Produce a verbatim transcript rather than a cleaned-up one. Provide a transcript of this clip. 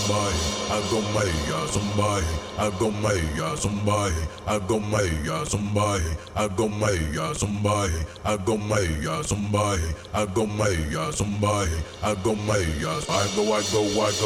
somebody, I go meia somebody, I go meia somebody, I go meia somebody, I go meia somebody, I go meia somebody, I go meia somebody, I go meia, I go, I go, I go.